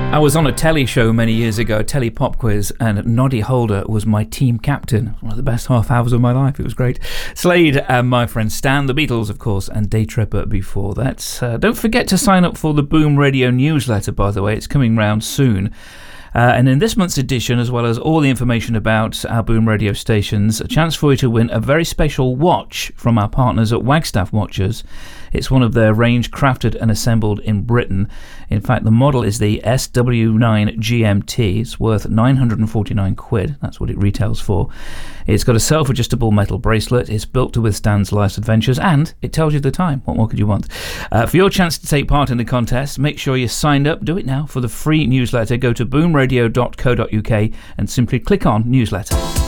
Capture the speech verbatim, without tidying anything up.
I was on a telly show many years ago, a telly pop quiz, and Noddy Holder was my team captain. One of the best half hours of my life. It was great. Slade and my friend Stan, the Beatles, of course, and Day Tripper before that. Uh, don't forget to sign up for the Boom Radio newsletter, by the way. It's coming round soon. Uh, and in this month's edition, as well as all the information about our Boom Radio stations, a chance for you to win a very special watch from our partners at Wagstaff Watches. It's one of their range crafted and assembled in Britain. In fact, the model is the S W nine G M T. It's worth nine hundred forty-nine quid. That's what it retails for. It's got a self-adjustable metal bracelet. It's built to withstand life's adventures, and it tells you the time. What more could you want? Uh, for your chance to take part in the contest, make sure you're signed up. Do it now for the free newsletter. Go to boom radio dot co dot uk and simply click on newsletter.